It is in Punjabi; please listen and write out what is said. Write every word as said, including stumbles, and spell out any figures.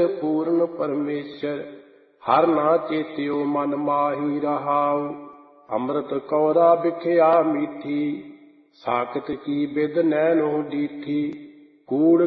ਪੂਰਨ ਪਰਮੇਸ਼ਰ। ਹਰ ਨਾ ਚੇਤਿਓ ਮਨ ਮਾਹੀ ਰਹਾਉ, ਅੰਮ੍ਰਿਤ ਕੌਰਾ ਬਿਖਿਆ ਮੀਠੀ। ਸਾਕਤ ਕੀ ਬਿਦ ਨੈਣੋ ਡੀਠੀ, ਕੂੜ